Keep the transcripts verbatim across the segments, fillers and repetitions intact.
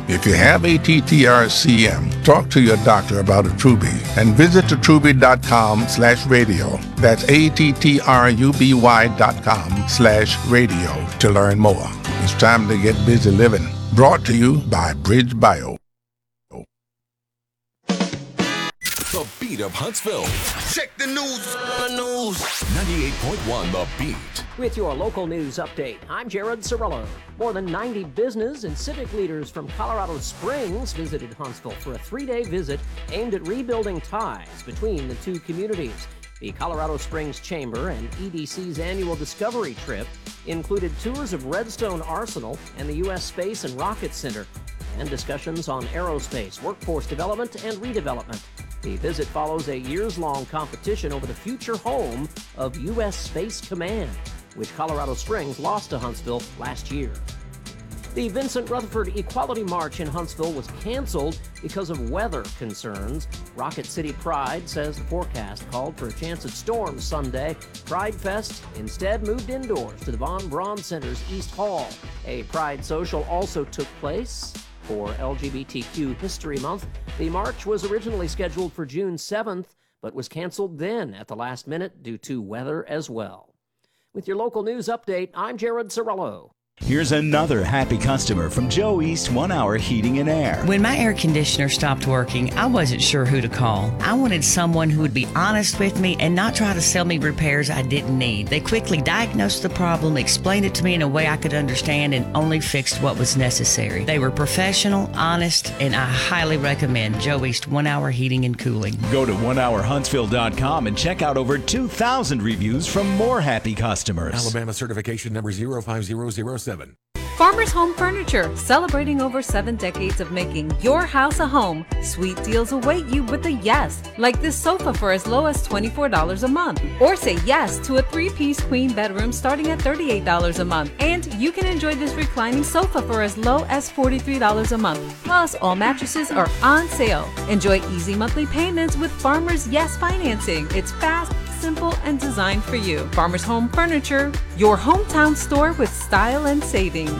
If you have A T T R C M, talk to your doctor about Attruby and visit attruby dot com slash radio. That's A T T R U B Y dot com slash radio to learn more. It's time to get busy living. Brought to you by Bridge Bio. The Beat of Huntsville. Check the news. The news. ninety-eight point one The Beat. With your local news update, I'm Jared Cirillo. More than ninety business and civic leaders from Colorado Springs visited Huntsville for a three-day visit aimed at rebuilding ties between the two communities. The Colorado Springs Chamber and E D C's annual Discovery Trip included tours of Redstone Arsenal and the U S Space and Rocket Center, and discussions on aerospace, workforce development, and redevelopment. The visit follows a years-long competition over the future home of U S Space Command, which Colorado Springs lost to Huntsville last year. The Vincent Rutherford Equality March in Huntsville was canceled because of weather concerns. Rocket City Pride says the forecast called for a chance at storms Sunday. Pride Fest instead moved indoors to the Von Braun Center's East Hall. A Pride social also took place for L G B T Q History Month. The march was originally scheduled for June seventh, but was canceled then at the last minute due to weather as well. With your local news update, I'm Jared Cirillo. Here's another happy customer from Joe East One Hour Heating and Air. When my air conditioner stopped working, I wasn't sure who to call. I wanted someone who would be honest with me and not try to sell me repairs I didn't need. They quickly diagnosed the problem, explained it to me in a way I could understand, and only fixed what was necessary. They were professional, honest, and I highly recommend Joe East One Hour Heating and Cooling. Go to one hour huntsville dot com and check out over two thousand reviews from more happy customers. Alabama certification number zero five zero zero seven. Farmers Home Furniture, celebrating over seven decades of making your house a home. Sweet deals await you with a yes, like this sofa for as low as twenty-four dollars a month. Or say yes to a three-piece queen bedroom starting at thirty-eight dollars a month. And you can enjoy this reclining sofa for as low as forty-three dollars a month. Plus, all mattresses are on sale. Enjoy easy monthly payments with Farmers Yes Financing. It's fast, simple, and designed for you. Farmers Home Furniture, your hometown store with style and savings.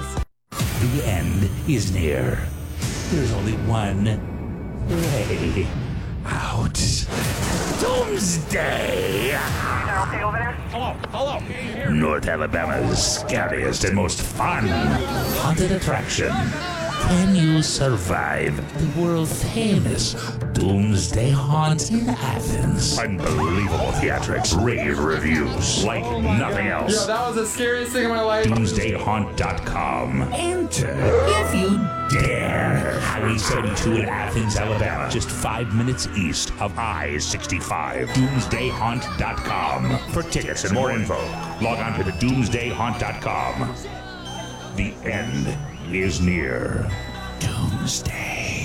The end is near. There's only one way out. Doomsday! Hello, hello. North Alabama's scariest and most fun haunted attraction. Can you survive the world-famous Doomsday Haunt in Athens? Unbelievable theatrics, rave reviews like nothing else. Yo, that was the scariest thing in my life. doomsday haunt dot com. Enter if you dare. Highway seventy-two in Athens, Alabama. Just five minutes east of I sixty-five. doomsday haunt dot com. For tickets and more info, log on to the doomsday haunt dot com. The end is near. Doomsday.